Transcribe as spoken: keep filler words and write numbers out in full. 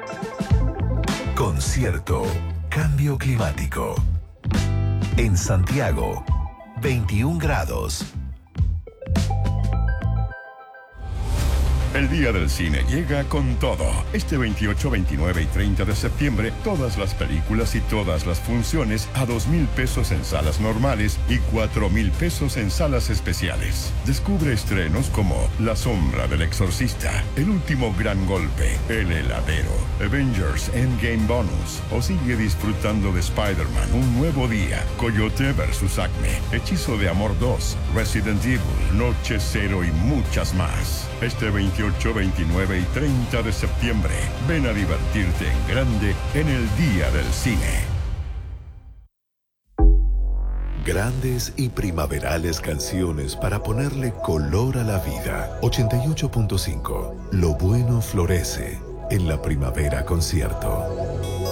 Concierto Cambio Climático. En Santiago, veintiún grados. El Día del Cine llega con todo. Este veintiocho, veintinueve y treinta de septiembre, todas las películas y todas las funciones a dos mil pesos en salas normales y cuatro mil pesos en salas especiales. Descubre estrenos como La Sombra del Exorcista, El Último Gran Golpe, El Heladero, Avengers Endgame Bonus, o sigue disfrutando de Spider-Man Un Nuevo Día, Coyote versus Acme, Hechizo de Amor dos, Resident Evil, Noche Cero y muchas más. Este veintiocho, veintinueve y treinta de septiembre, ven a divertirte en grande en el Día del Cine. Grandes y primaverales canciones para ponerle color a la vida. ochenta y ocho punto cinco. Lo bueno florece en la Primavera Concierto.